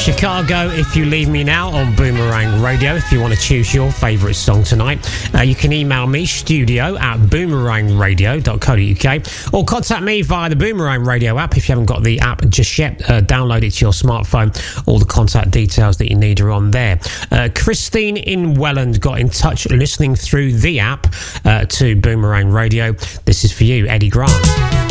Chicago, If You Leave Me Now on Boomerang Radio. If you want to choose your favourite song tonight, you can email me, studio@boomerangradio.co.uk, or contact me via the Boomerang Radio app. If you haven't got the app just yet, download it to your smartphone. All the contact details that you need are on there. Christine in Welland got in touch listening through the app to Boomerang Radio. This is for you, Eddie Grant.